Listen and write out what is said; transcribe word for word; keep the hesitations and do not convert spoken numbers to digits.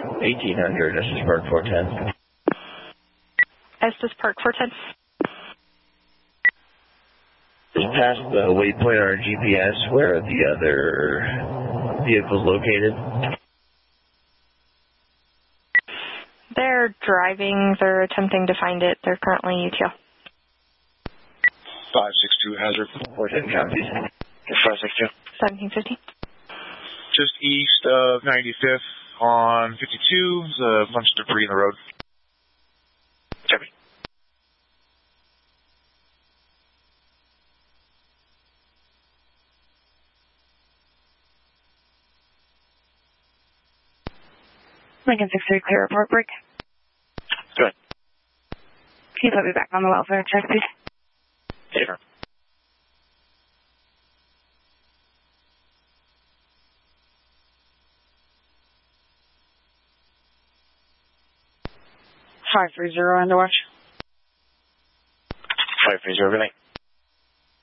eighteen hundred, this is Park four ten. Estes Park four ten. Just past the waypoint on our G P S, where are the other vehicles located? They're driving. They're attempting to find it. They're currently U T L. five six two hazard. four ten copies. five six two. seventeen fifty. Just east of ninety-fifth on fifty-two. There's a bunch of debris in the road. Copy. Lincoln six three, clear report break. Go ahead. Can you put me back on the welfare check, please? Sure. five three zero, under watch. five three zero, good night.